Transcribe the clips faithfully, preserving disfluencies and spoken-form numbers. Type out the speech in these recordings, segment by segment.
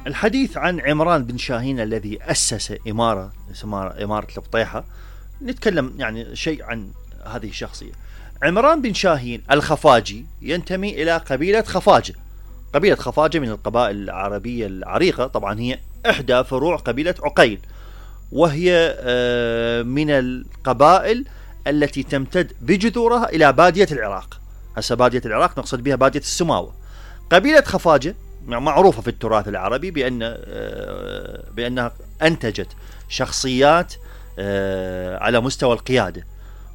الحديث عن عمران بن شاهين الذي أسس إمارة اسمها إمارة البطيحة. نتكلم يعني شيء عن هذه الشخصية. عمران بن شاهين الخفاجي ينتمي إلى قبيلة خفاجة. قبيلة خفاجة من القبائل العربية العريقة، طبعا هي إحدى فروع قبيلة عقيل، وهي من القبائل التي تمتد بجذورها إلى بادية العراق. هسه بادية العراق نقصد بها بادية السماوة. قبيلة خفاجة معروفة في التراث العربي بأن بأنها أنتجت شخصيات على مستوى القيادة،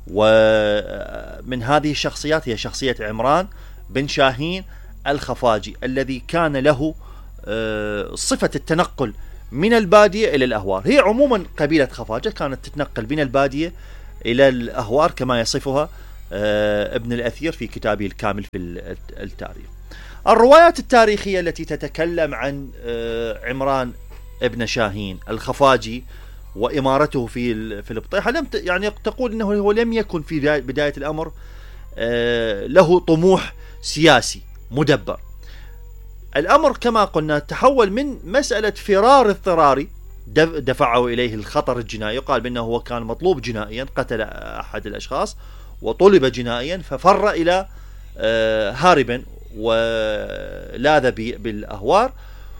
ومن هذه الشخصيات هي شخصية عمران بن شاهين الخفاجي الذي كان له صفة التنقل من البادية إلى الأهوار. هي عموما قبيلة خفاجة كانت تتنقل من البادية إلى الأهوار كما يصفها ابن الأثير في كتابه الكامل في التاريخ. الروايات التاريخية التي تتكلم عن عمران ابن شاهين الخفاجي وإمارته في في البطيحة لم يعني تقول أنه هو لم يكن في بداية الأمر له طموح سياسي مدبر. الأمر كما قلنا تحول من مسألة فرار اضطراري دفعه إليه الخطر الجنائي، يقال بأنه هو كان مطلوب جنائيا، قتل أحد الأشخاص وطلب جنائيا ففر إلى هاربا ولاذ بالأهوار،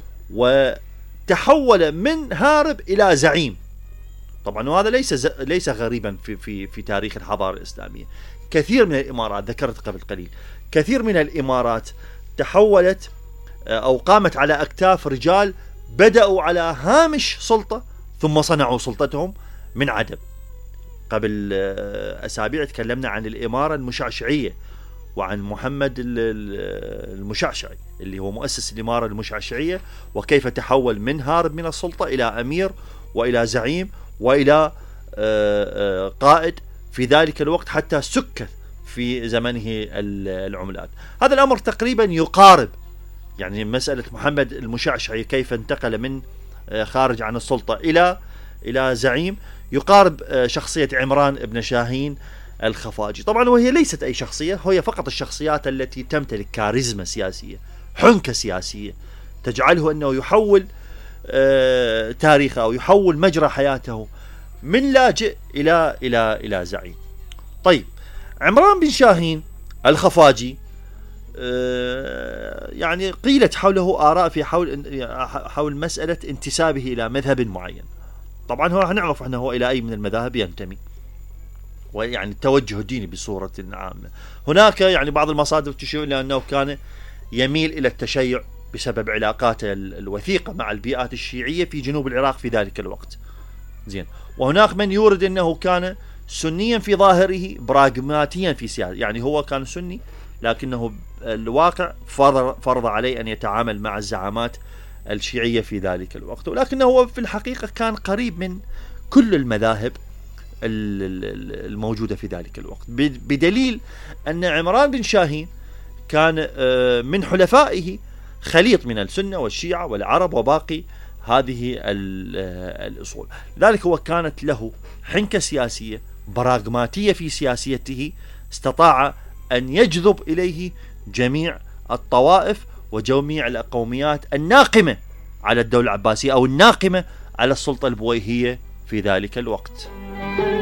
وتحول من هارب إلى زعيم. طبعا وهذا ليس ليس غريبا في في في تاريخ الحضارة الإسلامية. كثير من الإمارات ذكرت قبل قليل، كثير من الإمارات تحولت أو قامت على أكتاف رجال بدأوا على هامش سلطة ثم صنعوا سلطتهم من عدم. قبل أسابيع تكلمنا عن الإمارة المشعشعية وعن محمد المشعشعي اللي هو مؤسس الإمارة المشعشعية، وكيف تحول من هارب من السلطة إلى أمير وإلى زعيم وإلى قائد في ذلك الوقت، حتى سكت في زمنه العملات. هذا الأمر تقريبا يقارب يعني مسألة محمد المشعشعي كيف انتقل من خارج عن السلطة إلى إلى زعيم، يقارب شخصية عمران بن شاهين الخفاجي. طبعا وهي ليست أي شخصية، هي فقط الشخصيات التي تمتلك كاريزما سياسية، حنكة سياسية تجعله أنه يحول تاريخه أو يحول مجرى حياته من لاجئ إلى إلى إلى زعيم. طيب عمران بن شاهين الخفاجي يعني قيلت حوله آراء في حول حول مسألة انتسابه إلى مذهب معين. طبعا هو نعرف أنه إلى أي من المذاهب ينتمي، ويعني التوجه الديني بصورة عامة. هناك يعني بعض المصادر تشير إلى أنه كان يميل إلى التشيع بسبب علاقاته الوثيقة مع البيئات الشيعية في جنوب العراق في ذلك الوقت. زين. وهناك من يورد أنه كان سنيا في ظاهره براغماتيا في سياسة، يعني هو كان سني لكنه الواقع فرض عليه أن يتعامل مع الزعامات الشيعية في ذلك الوقت، ولكنه هو في الحقيقة كان قريب من كل المذاهب الموجودة في ذلك الوقت، بدليل أن عمران بن شاهين كان من حلفائه خليط من السنة والشيعة والعرب وباقي هذه الأصول. لذلك هو كانت له حنكة سياسية براغماتية في سياسيته، استطاع أن يجذب إليه جميع الطوائف وجميع القوميات الناقمة على الدولة العباسية أو الناقمة على السلطة البويهية في ذلك الوقت.